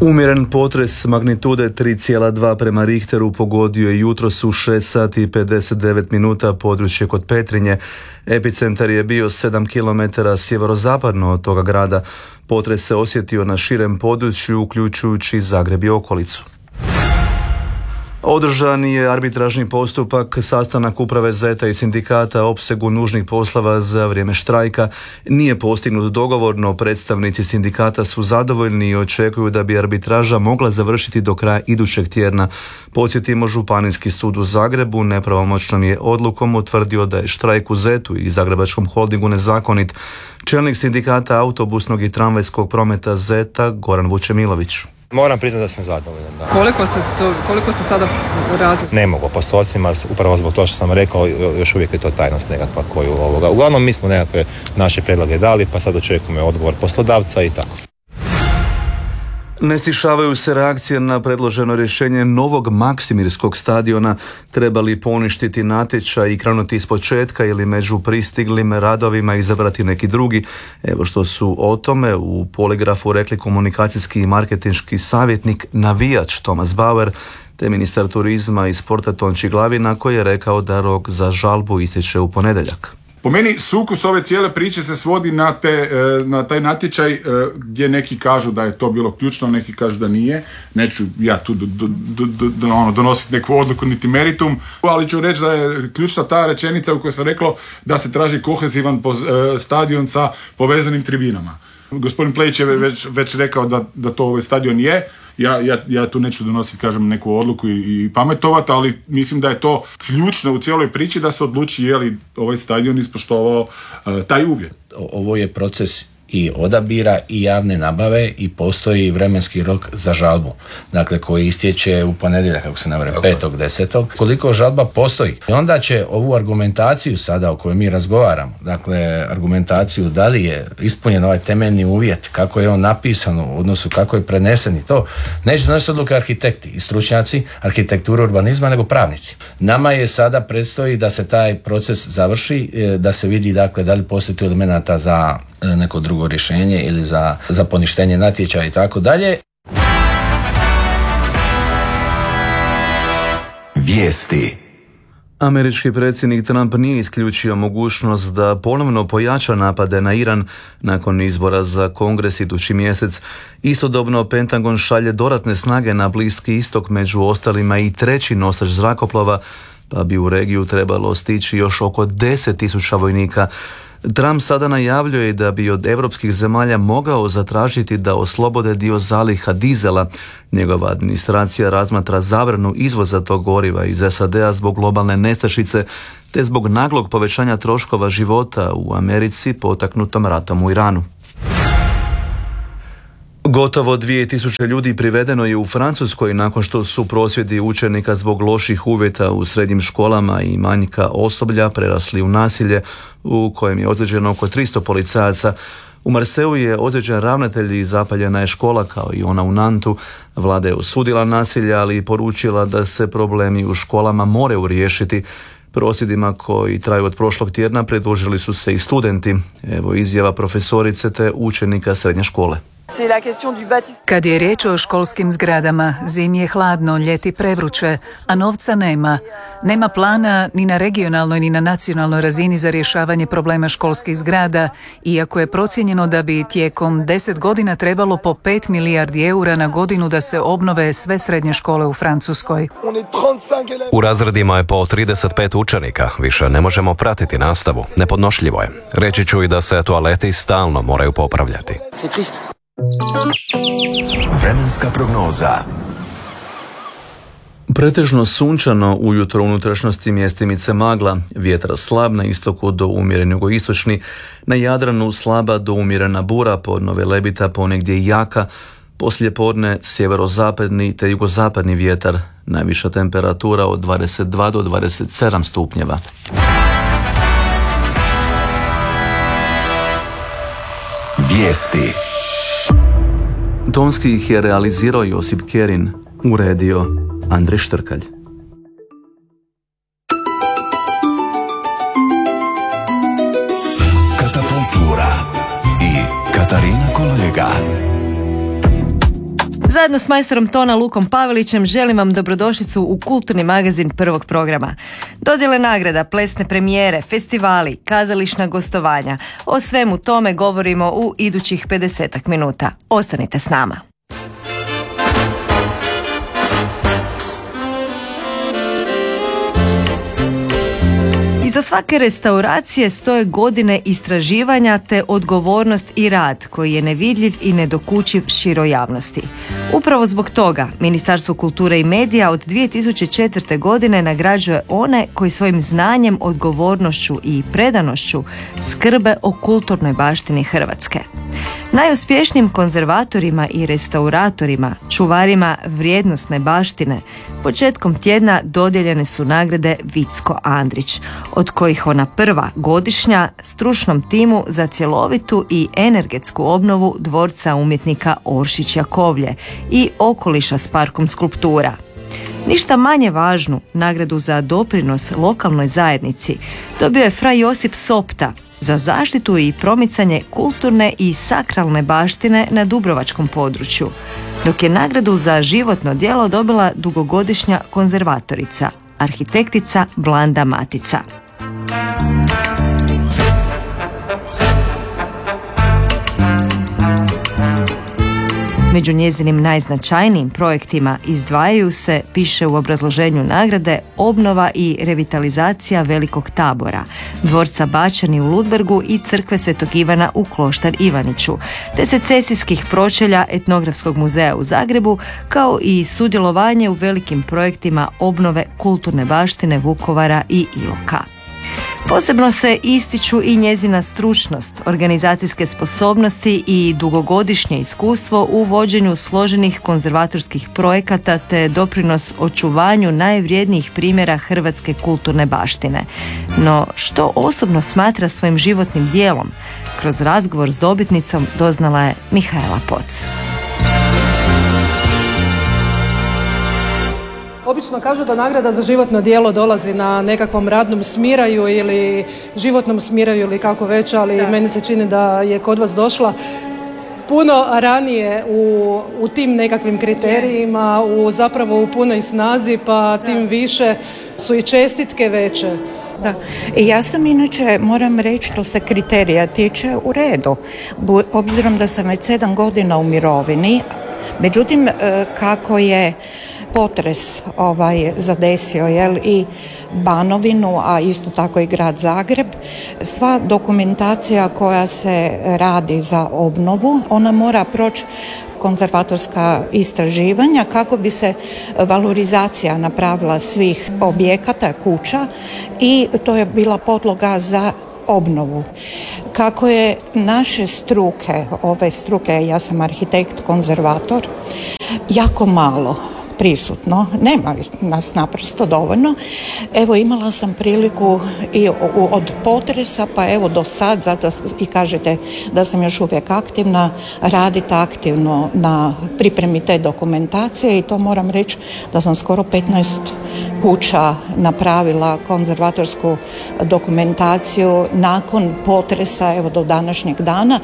Umjeren potres magnitude 3,2 prema Richteru pogodio je jutros u 6 sati i 59 minuta područje kod Petrinje. Epicentar je bio 7 km sjeverozapadno od toga grada. Potres se osjetio na širem području, uključujući Zagreb i okolicu. Održan je arbitražni postupak, sastanak uprave ZET-a i sindikata o opsegu nužnih poslova za vrijeme štrajka. Nije postignut dogovor, no predstavnici sindikata su zadovoljni i očekuju da bi arbitraža mogla završiti do kraja idućeg tjedna. Podsjetimo, Županijski sud u Zagrebu nepravomoćnom je odlukom utvrdio da je štrajk u ZET-u i Zagrebačkom holdingu nezakonit. Čelnik sindikata autobusnog i tramvajskog prometa ZET-a Goran Vučemilović. Moram priznati da sam zadovoljan. Da. Koliko se sada radi? Ne mogu po stocima, upravo zbog toga što sam rekao, još uvijek je to tajnost nekakva koju ovoga. Uglavnom mi smo nekakve naše predloge dali, pa sad očekujemo odgovor poslodavca i tako. Ne stišavaju se reakcije na predloženo rješenje novog Maksimirskog stadiona. Treba li poništiti natječaj i krenuti iz početka ili među pristiglim radovima izabrati neki drugi? Evo što su o tome u Poligrafu rekli komunikacijski i marketinški savjetnik, navijač Thomas Bauer, te ministar turizma i sporta Tonči Glavina, koji je rekao da rok za žalbu istječe u ponedjeljak. Po meni sukus ove cijele priče se svodi na taj natječaj gdje neki kažu da je to bilo ključno, neki kažu da nije. Neću ja tu donositi neku odluku niti meritum, ali ću reći da je ključna ta rečenica u kojoj sam rekao da se traži kohezivan stadion sa povezanim tribinama. Gospodin Plejić je već rekao da to ovaj stadion je. Ja tu neću donositi, kažem, neku odluku i pametovati, ali mislim da je to ključno u cijeloj priči da se odluči je li ovaj stadion ispoštovao taj uvjet. Ovo je proces i odabira i javne nabave i postoji vremenski rok za žalbu, dakle koji istječe u ponedjeljak, kako se navre, 5.10. Koliko žalba postoji. I onda će ovu argumentaciju sada o kojoj mi razgovaramo, dakle argumentaciju da li je ispunjen ovaj temeljni uvjet, kako je on napisan u odnosu, kako je prenesen i to, neće donositi odluke arhitekti i stručnjaci arhitekture urbanizma, nego pravnici. Nama je sada predstoji da se taj proces završi, da se vidi dakle da li postoji elemenata za neko drugo rješenje ili za poništenje natječaja i tako dalje. Vijesti. Američki predsjednik Trump nije isključio mogućnost da ponovno pojača napade na Iran nakon izbora za Kongres idući mjesec. Istodobno Pentagon šalje dodatne snage na Bliski istok, među ostalima i treći nosač zrakoplova, pa bi u regiju trebalo stići još oko 10.000 vojnika. Trump sada najavljuje da bi od europskih zemalja mogao zatražiti da oslobode dio zaliha dizela. Njegova administracija razmatra zabranu izvoza tog goriva iz SAD-a zbog globalne nestašice te zbog naglog povećanja troškova života u Americi potaknutom ratom u Iranu. Gotovo 2000 ljudi privedeno je u Francuskoj nakon što su prosvjedi učenika zbog loših uvjeta u srednjim školama i manjka osoblja prerasli u nasilje u kojem je ozlijeđeno oko 300 policajaca. U Marseju je ozlijeđen ravnatelj i zapaljena je škola kao i ona u Nantu. Vlada je osudila nasilje, ali i poručila da se problemi u školama moraju riješiti. Prosvjedima koji traju od prošlog tjedna pridružili su se i studenti. Evo izjava profesorice te učenika srednje škole. Kad je riječ o školskim zgradama, zimi je hladno, ljeti prevruće, a novca nema. Nema plana ni na regionalnoj ni na nacionalnoj razini za rješavanje problema školskih zgrada, iako je procijenjeno da bi tijekom 10 godina trebalo po 5 milijardi eura na godinu da se obnove sve srednje škole u Francuskoj. U razredima je po 35 učenika, više ne možemo pratiti nastavu, nepodnošljivo je. Reći ću i da se toaleti stalno moraju popravljati. Vremenska prognoza. Pretežno sunčano, ujutro u unutrašnjosti mjestimice magla, vjetar slab na istoku do umjeren jugoistočni, na Jadranu slaba do umjerena bura, podno Velebita ponegdje jaka, poslijepodne sjeverozapadni te jugozapadni vjetar, najviša temperatura od 22 do 27 stupnjeva. Vijesti. Tonski ih je realizirao Josip Kerin, uredio Andrej Štrkalj. Katapultura i Katarina Kolega. Zajedno s majstorom tona Lukom Pavelićem želim vam dobrodošlicu u kulturni magazin Prvog programa. Dodjele nagrada, plesne premijere, festivali, kazališna gostovanja. O svemu tome govorimo u idućih 50 minuta. Ostanite s nama. Iza svake restauracije stoje godine istraživanja te odgovornost i rad koji je nevidljiv i nedokučiv široj javnosti. Upravo zbog toga Ministarstvo kulture i medija od 2004. godine nagrađuje one koji svojim znanjem, odgovornošću i predanošću skrbe o kulturnoj baštini Hrvatske. Najuspješnijim konzervatorima i restauratorima, čuvarima vrijednosne baštine, početkom tjedna dodijeljene su nagrade Vicko Andrić, od kojih ona prva godišnja stručnom timu za cjelovitu i energetsku obnovu dvorca umjetnika Oršić Jakovlje i okoliša s parkom skulptura. Ništa manje važnu nagradu za doprinos lokalnoj zajednici dobio je fra Josip Sopta za zaštitu i promicanje kulturne i sakralne baštine na dubrovačkom području, dok je nagradu za životno djelo dobila dugogodišnja konzervatorica, arhitektica Blanda Matica. Među njezinim najznačajnijim projektima izdvajaju se, piše u obrazloženju nagrade, obnova i revitalizacija Velikog Tabora, dvorca Bačani u Ludbergu i crkve Svetog Ivana u Kloštar Ivaniću, te secesijskih pročelja Etnografskog muzeja u Zagrebu, kao i sudjelovanje u velikim projektima obnove kulturne baštine Vukovara i Iloka. Posebno se ističu i njezina stručnost, organizacijske sposobnosti i dugogodišnje iskustvo u vođenju složenih konzervatorskih projekata te doprinos očuvanju najvrijednijih primjera hrvatske kulturne baštine. No, što osobno smatra svojim životnim dijelom? Kroz razgovor s dobitnicom doznala je Mihaela Poc. Obično kažu da nagrada za životno djelo dolazi na nekakvom radnom smiraju ili životnom smiraju ili kako već, ali meni se čini da je kod vas došla puno ranije u tim nekakvim kriterijima, zapravo u punoj snazi, pa tim više su i čestitke veće. Da. Ja sam inače, moram reći, što se kriterija tiče, u redu. Obzirom da sam već 7 godina u mirovini, međutim kako je potres zadesio i Banovinu, a isto tako i grad Zagreb, sva dokumentacija koja se radi za obnovu, ona mora proći konzervatorska istraživanja kako bi se valorizacija napravila svih objekata, kuća, i to je bila podloga za obnovu. Kako je naše struke, ove struke, ja sam arhitekt, konzervator, jako malo prisutno, nema nas naprosto dovoljno. Evo, imala sam priliku i od potresa pa evo do sad, zato i kažete da sam još uvijek aktivna, raditi aktivno na pripremi te dokumentacije, i to moram reći da sam skoro 15 kuća napravila konzervatorsku dokumentaciju nakon potresa, evo do današnjeg dana,